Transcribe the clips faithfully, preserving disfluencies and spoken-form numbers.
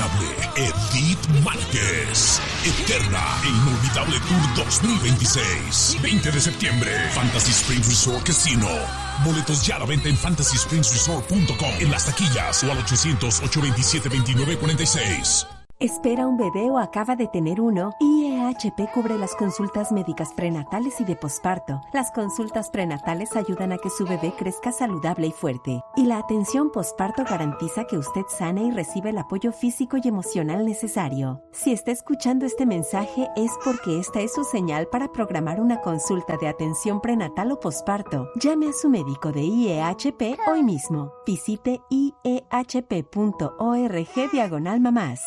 inigualable Edith Márquez. Eterna e Inolvidable Tour dos mil veintiséis. veinte de septiembre, Fantasy Springs Resort Casino. Boletos ya a la venta en fantasy springs resort punto com, en las taquillas o al ochocientos, ocho veintisiete, veintinueve cuarenta y seis. ¿Espera un bebé o acaba de tener uno? I E H P cubre las consultas médicas prenatales y de posparto. Las consultas prenatales ayudan a que su bebé crezca saludable y fuerte. Y la atención posparto garantiza que usted sane y recibe el apoyo físico y emocional necesario. Si está escuchando este mensaje es porque esta es su señal para programar una consulta de atención prenatal o posparto. Llame a su médico de I E H P hoy mismo. Visite i e h p punto org diagonal mamás.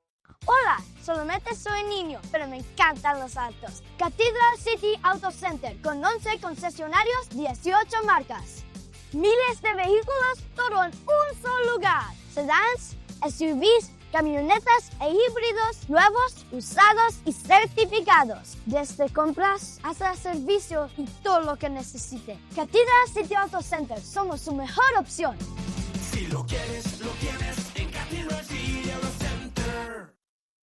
Hola, solamente soy niño, pero me encantan los autos. Cathedral City Auto Center, con once concesionarios, dieciocho marcas. Miles de vehículos, todo en un solo lugar. Sedans, S U Vs, camionetas e híbridos, nuevos, usados y certificados. Desde compras hasta servicio y todo lo que necesite. Cathedral City Auto Center, somos su mejor opción. Si lo quieres, lo tienes en Cathedral City Auto Center.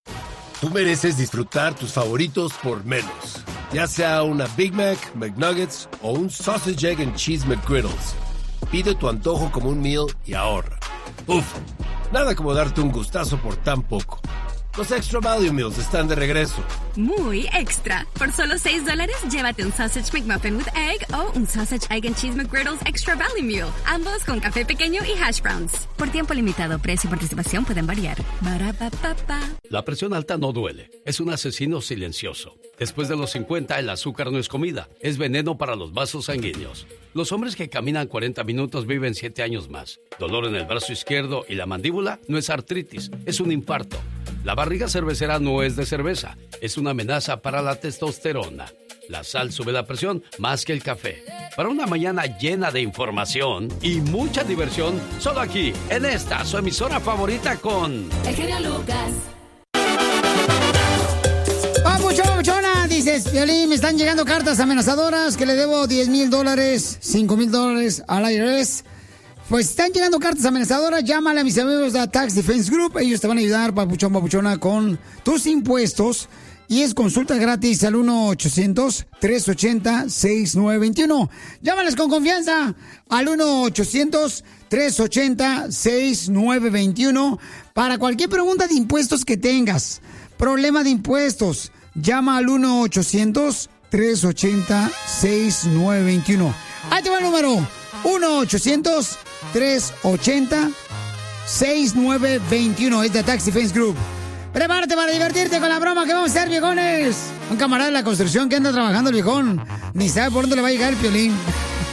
Tú mereces disfrutar tus favoritos por menos. Ya sea una Big Mac, McNuggets o un Sausage, Egg and Cheese McGriddles. Pide tu antojo como un meal y ahorra. Uf, nada como darte un gustazo por tan poco. Los Extra Value Meals están de regreso. Muy extra. Por solo seis dólares, llévate un Sausage McMuffin with Egg o un Sausage, Egg and Cheese McGriddles Extra Value Meal. Ambos con café pequeño y hash browns. Por tiempo limitado, precio y participación pueden variar. Ba-ra-ba-ba-ba. La presión alta no duele. Es un asesino silencioso. Después de los cincuenta, el azúcar no es comida. Es veneno para los vasos sanguíneos. Los hombres que caminan cuarenta minutos viven siete años más. Dolor en el brazo izquierdo y la mandíbula no es artritis, es un infarto. La barriga cervecera no es de cerveza, es una amenaza para la testosterona. La sal sube la presión más que el café. Para una mañana llena de información y mucha diversión, solo aquí, en esta, su emisora favorita con... El genio Lucas. ¡Papuchón, papuchona! Dices, Violín, me están llegando cartas amenazadoras que le debo diez mil dólares, cinco mil dólares al I R S. Pues están llegando cartas amenazadoras, llámale a mis amigos de Tax Defense Group. Ellos te van a ayudar, papuchón, papuchona, con tus impuestos. Y es consulta gratis al uno ochocientos, tres ochenta, sesenta y nueve veintiuno. Llámales con confianza al uno ochocientos, tres ochenta, sesenta y nueve veintiuno para cualquier pregunta de impuestos que tengas. Problema de impuestos, llama al uno ochocientos, tres ochenta, sesenta y nueve veintiuno. Ahí te va el número, uno ochocientos, tres ochenta, sesenta y nueve veintiuno. Es de Tax Defense Group. Prepárate para divertirte con la broma que vamos a hacer, viejones. Un camarada de la construcción que anda trabajando el viejón. Ni sabe por dónde le va a llegar el Piolín.